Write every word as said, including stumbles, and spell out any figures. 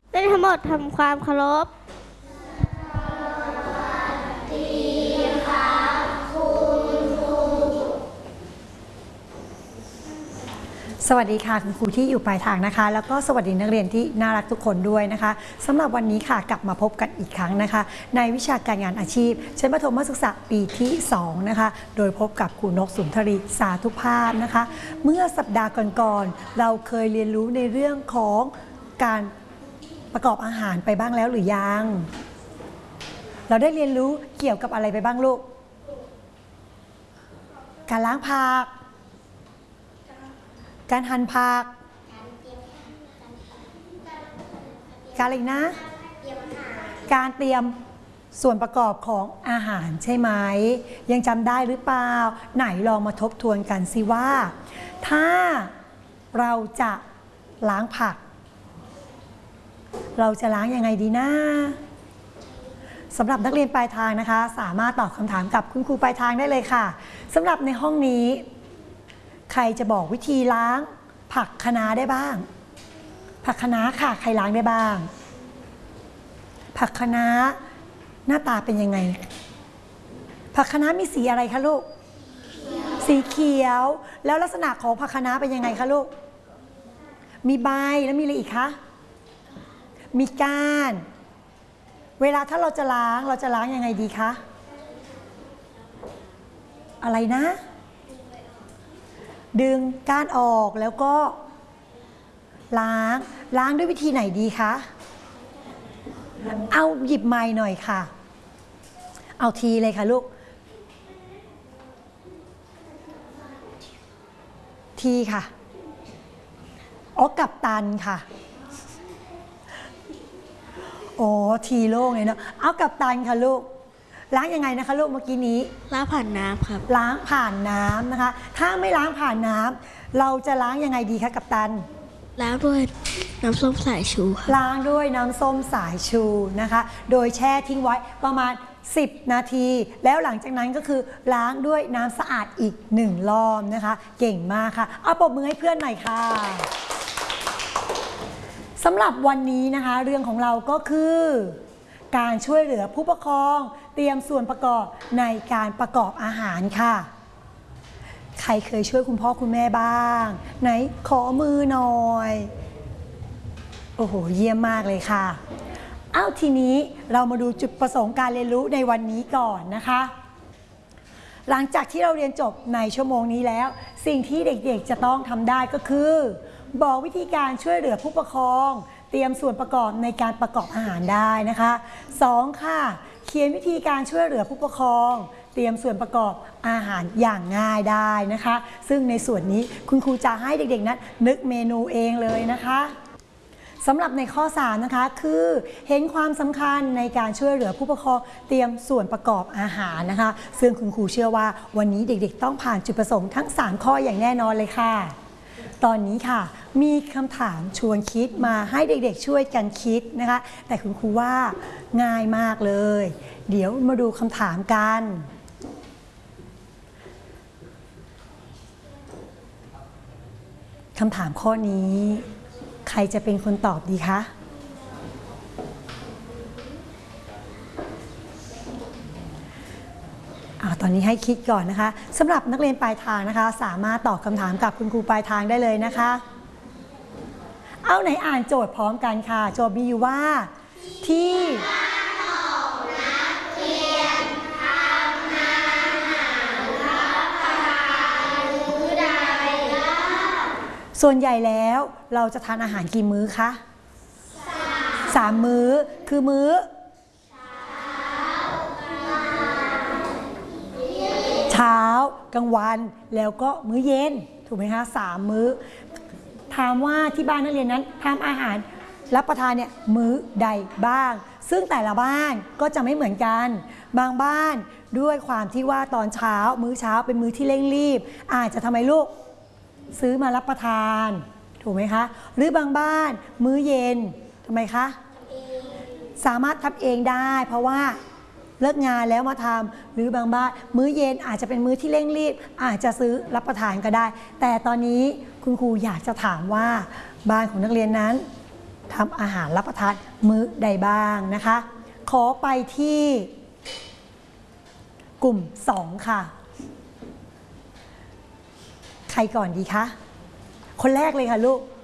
ได้ทั้งหมดทำความเคารพสวัสดีค่ะคุณครูที่อยู่ปลายทางนะคะแล้วก็สวัสดีนักเรียนที่น่ารักทุกคนด้วยนะคะสำหรับวันนี้ค่ะกลับมาพบกันอีกครั้งนะคะในวิชาการงานอาชีพชั้นประถมศึกษาปีที่สองนะคะโดยพบกับครูนกสุนทรีสาธุภาพนะคะเมื่อสัปดาห์ก่อนๆเราเคยเรียนรู้ในเรื่องของการประกอบอาหารไปบ้างแล้วหรือยังเราได้เรียนรู้เกี่ยวกับอะไรไปบ้างลูกการล้างผักการหั่นผักการอะไรนะการเตรียมส่วนประกอบของอาหารใช่ไหมยังจำได้หรือเปล่าไหนลองมาทบทวนกันสิว่าถ้าเราจะล้างผักเราจะล้างยังไงดีนะสำหรับนักเรียนปลายทางนะคะสามารถตอบคำถามกับคุณครูปลายทางได้เลยค่ะสำหรับในห้องนี้ใครจะบอกวิธีล้างผักคะน้าได้บ้างผักคะน้าค่ะใครล้างได้บ้างผักคะน้าหน้าตาเป็นยังไงผักคะน้ามีสีอะไรคะลูกสีเขียวแล้วลักษณะของผักคะน้าเป็นยังไงคะลูกมีใบแล้วมีอะไรอีกคะมีก้านเวลาถ้าเราจะล้างเราจะล้างยังไงดีคะอะไรนะดึงก้านออกแล้วก็ล้างล้างด้วยวิธีไหนดีคะเอาหยิบไม้หน่อยค่ะเอาทีเลยค่ะลูกทีค่ะอ๋อกับตันค่ะโอ้ทีโล่งเลยเนาะเอากับตันค่ะลูกล้างยังไงนะคะลูกเมื่อกี้นี้ล้างผ่านน้ำครับล้างผ่านน้ำนะคะถ้าไม่ล้างผ่านน้ำเราจะล้างยังไงดีคะกัปตันล้างด้วยน้ำส้มสายชูครับล้างด้วยน้ำส้มสายชูนะคะโดยแช่ทิ้งไว้ประมาณสิบนาทีแล้วหลังจากนั้นก็คือล้างด้วยน้ำสะอาดอีกหนึ่งรอบนะคะเก่งมากค่ะเอาปรบมือให้เพื่อนหน่อยค่ะสำหรับวันนี้นะคะเรื่องของเราก็คือการช่วยเหลือผู้ปกครองเตรียมส่วนประกอบในการประกอบอาหารค่ะใครเคยช่วยคุณพ่อคุณแม่บ้างไหนขอมือหน่อยโอ้โหเยี่ยมมากเลยค่ะเอ้าทีนี้เรามาดูจุดประสงค์การเรียนรู้ในวันนี้ก่อนนะคะหลังจากที่เราเรียนจบในชั่วโมงนี้แล้วสิ่งที่เด็กๆจะต้องทำได้ก็คือบอกวิธีการช่วยเหลือผู้ปกครองเตรียมส่วนประกอบในการประกอบอาหารได้นะคะสองค่ะเขียนวิธีการช่วยเหลือผู้ปกครองเตรียมส่วนประกอบอาหารอย่างง่ายได้นะคะซึ่งในส่วนนี้คุณครูจะให้เด็กๆนั้นนึกเมนูเองเลยนะคะสำหรับในข้อสามนะคะคือเห็นความสำคัญในการช่วยเหลือผู้ปกครองเตรียมส่วนประกอบอาหารนะคะซึ่งคุณครูเชื่อว่าวันนี้เด็กๆต้องผ่านจุดประสงค์ทั้งสามข้ออย่างแน่นอนเลยค่ะตอนนี้ค่ะมีคำถามชวนคิดมาให้เด็กๆช่วยกันคิดนะคะแต่คุณครูว่าง่ายมากเลยเดี๋ยวมาดูคำถามกันคำถามข้อนี้ใครจะเป็นคนตอบดีคะตอนนี้ให้คิดก่อนนะคะสำหรับนักเรียนปลายทางนะคะสามารถตอบคำถามกับคุณครูปลายทางได้เลยนะคะเอาไหนอ่านโจทย์พร้อมกันค่ะโจทย์มีอยู่ว่าที่ส่วนใหญ่แล้วเราจะทานอาหารกี่มื้อคะสามมื้อคือมื้อเช้ากลางวันแล้วก็มื้อเย็นถูกไหมคะสามมื้อถามว่าที่บ้านนักเรียนนั้นทำอาหารรับประทานเนี่ยมื้อใดบ้างซึ่งแต่ละบ้านก็จะไม่เหมือนกันบางบ้านด้วยความที่ว่าตอนเช้ามื้อเช้าเป็นมื้อที่เร่งรีบอาจจะทำไมลูกซื้อมารับประทานถูกไหมคะหรือบางบ้านมื้อเย็นทำไมคะสามารถทำเองได้เพราะว่าเลิกงานแล้วมาทำหรือบางบ้านมื้อเย็นอาจจะเป็นมื้อที่เร่งรีบอาจจะซื้อรับประทานก็ได้แต่ตอนนี้คุณครูอยากจะถามว่าบ้านของนักเรียนนั้นทำอาหารรับประทานมื้อใดบ้างนะคะขอไปที่กลุ่มสองค่ะใครก่อนดีคะคนแรกเลยค่ะลูก